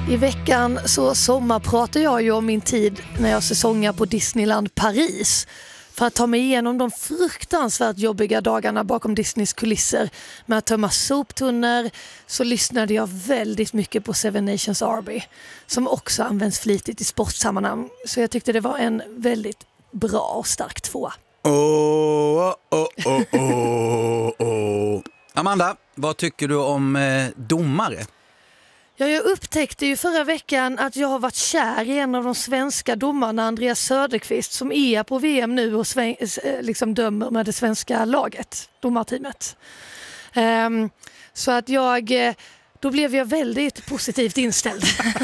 I veckan så sommarpratar jag ju om min tid när jag säsongar på Disneyland Paris. För att ta mig igenom de fruktansvärt jobbiga dagarna bakom Disneys kulisser med att tömma soptunnor så lyssnade jag väldigt mycket på Seven Nations Army som också används flitigt i sportsammanhang. Så jag tyckte det var en väldigt bra och stark tvåa. Amanda, vad tycker du om domare? Ja, jag upptäckte ju förra veckan att jag har varit kär i en av de svenska domarna, Andreas Söderqvist, som är på VM nu och liksom dömer med det svenska laget, domarteamet. Så att då blev jag väldigt positivt inställd.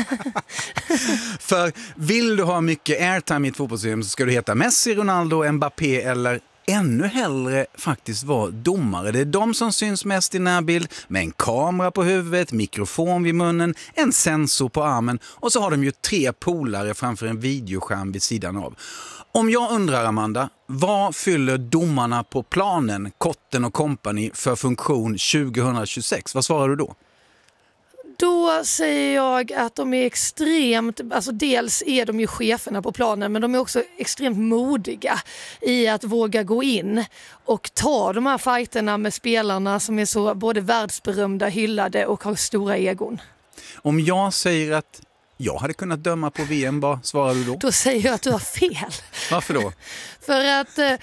För vill du ha mycket airtime i ett fotbollssim så ska du heta Messi, Ronaldo, Mbappé eller ännu hellre faktiskt vara domare. Det är de som syns mest i närbild med en kamera på huvudet, mikrofon vid munnen, en sensor på armen och så har de ju 3 polare framför en videoskärm vid sidan av. Om jag undrar, Amanda, vad fyller domarna på planen, Kotten och company, för funktion 2026? Vad svarar du då? Då säger jag att de är extremt, alltså dels är de ju cheferna på planen men de är också extremt modiga i att våga gå in och ta de här fighterna med spelarna som är så både världsberömda, hyllade och har stora egon. Om jag säger att jag hade kunnat döma på VM, vad svarar du då? Då säger jag att du har fel. Varför då? För att,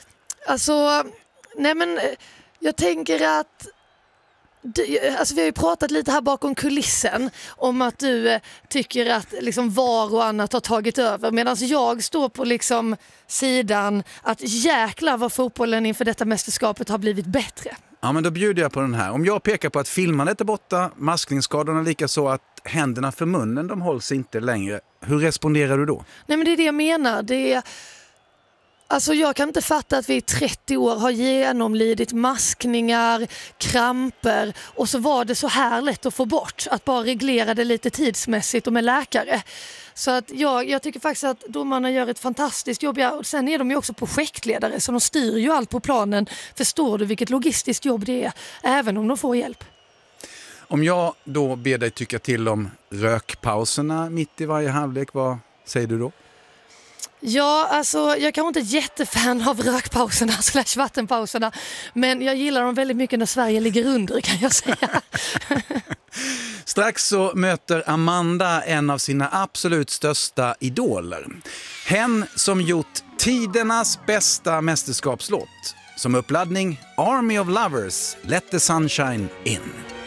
jag tänker att alltså vi har ju pratat lite här bakom kulissen om att du tycker att liksom VAR och annat har tagit över medan jag står på liksom sidan att jäkla vad fotbollen inför detta mästerskapet har blivit bättre. Ja, men då bjuder jag på den här. Om jag pekar på att filmandet är borta, maskningsskadorna lika så att händerna för munnen de hålls inte längre. Hur responderar du då? Nej, men det är det jag menar. Alltså jag kan inte fatta att vi i 30 år har genomlidit maskningar, kramper och så var det så här lätt att få bort. Att bara reglera det lite tidsmässigt och med läkare. Så att jag tycker faktiskt att domarna gör ett fantastiskt jobb. Ja, och sen är de ju också projektledare så de styr ju allt på planen. Förstår du vilket logistiskt jobb det är, även om de får hjälp? Om jag då ber dig tycka till om rökpauserna mitt i varje halvlek, vad säger du då? Ja, alltså jag kanske inte är jättefan av rökpauserna / vattenpauserna, men jag gillar dem väldigt mycket när Sverige ligger under, kan jag säga. Strax så möter Amanda en av sina absolut största idoler. Hen som gjort tidernas bästa mästerskapslåt. Som uppladdning, Army of Lovers, Let the Sunshine In.